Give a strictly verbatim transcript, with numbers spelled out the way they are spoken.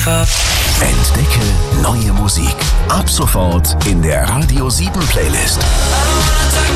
Entdecke neue Musik. Ab sofort in der Radio sieben Playlist.